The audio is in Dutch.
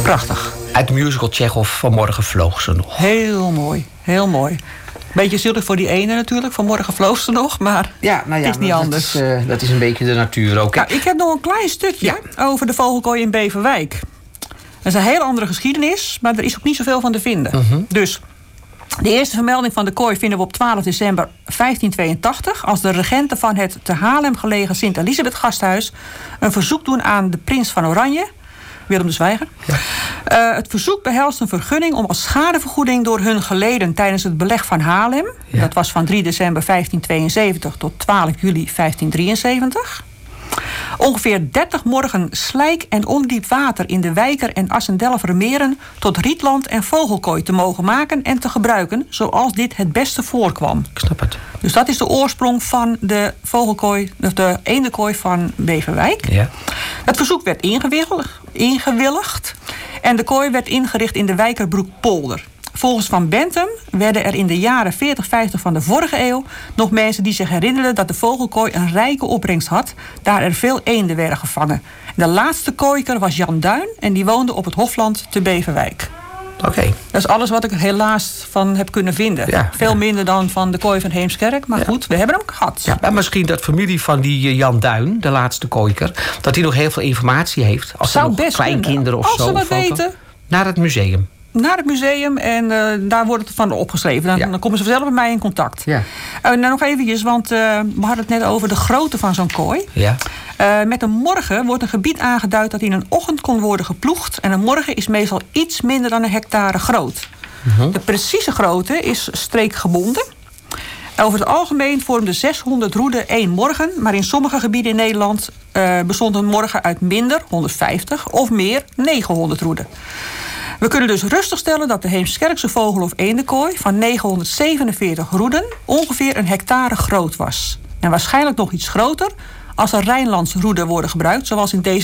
Prachtig. Uit de musical Tchekhov, Vanmorgen vloog ze nog. Heel mooi, heel mooi. Beetje zielig voor die ene natuurlijk. Vanmorgen vloog ze nog, maar het is niet anders. Dat is een beetje de natuur ook. Nou, ik heb nog een klein stukje over de vogelkooi in Beverwijk. Dat is een hele andere geschiedenis, maar er is ook niet zoveel van te vinden. Dus de eerste vermelding van de kooi vinden we op 12 december 1582... als de regenten van het te Haarlem gelegen Sint-Elisabeth Gasthuis... een verzoek doen aan de prins van Oranje, Willem de Zwijger. Ja. Het verzoek behelst een vergunning om als schadevergoeding door hun geleden tijdens het beleg van Haarlem... dat was van 3 december 1572 tot 12 juli 1573... ongeveer 30 morgen slijk en ondiep water in de Wijker en Assendelfer meren tot rietland en vogelkooi te mogen maken en te gebruiken zoals dit het beste voorkwam. Ik snap het. Dus dat is de oorsprong van de vogelkooi, of de eendenkooi van Beverwijk. Ja. Het verzoek werd ingewilligd en de kooi werd ingericht in de Wijkerbroekpolder. Volgens Van Bentum werden er in de jaren 40-50 van de vorige eeuw nog mensen die zich herinnerden dat de vogelkooi een rijke opbrengst had, daar er veel eenden werden gevangen. De laatste kooiker was Jan Duin en die woonde op het Hofland te Beverwijk. Oké. Dat is alles wat ik er helaas van heb kunnen vinden. Ja, veel minder dan van de kooi van Heemskerk, maar goed, we hebben hem gehad. Ja, maar misschien dat familie van die Jan Duin, de laatste kooiker, dat hij nog heel veel informatie heeft. Als er nog kleinkinderen of als zo. Als ze wat weten. Naar het museum. Naar het museum en daar wordt het van opgeschreven. Dan komen ze zelf met mij in contact. Ja. Nou, nog eventjes, want we hadden het net over de grootte van zo'n kooi. Ja. Met een morgen wordt een gebied aangeduid dat in een ochtend kon worden geploegd. En een morgen is meestal iets minder dan een hectare groot. De precieze grootte is streekgebonden. Over het algemeen vormden 600 roeden één morgen. Maar in sommige gebieden in Nederland bestond een morgen uit minder, 150, of meer, 900 roeden. We kunnen dus rustig stellen dat de Heemskerkse vogel- of eendenkooi van 947 roeden ongeveer een hectare groot was. En waarschijnlijk nog iets groter als er Rijnlands roeden worden gebruikt, zoals in deze